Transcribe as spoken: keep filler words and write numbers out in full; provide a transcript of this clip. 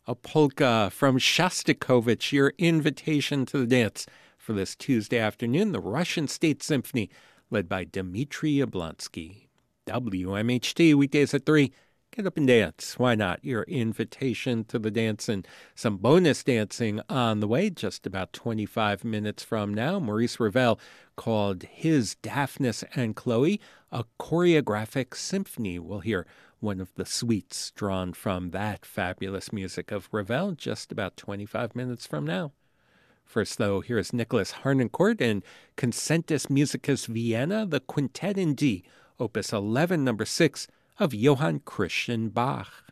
a polka from Shostakovich, your invitation to the dance for this Tuesday afternoon, the Russian State Symphony, led by Dmitry Yablonsky. W M H T, weekdays at three. Get up and dance. Why not? Your invitation to the dance and some bonus dancing on the way just about twenty-five minutes from now. Maurice Ravel called his Daphnis and Chloe a choreographic symphony. We'll hear one of the suites drawn from that fabulous music of Ravel just about twenty-five minutes from now. First, though, here's Nicholas Harnoncourt and Concentus Musicus Vienna, the Quintet in D, Opus eleven, number six, of Johann Christian Bach.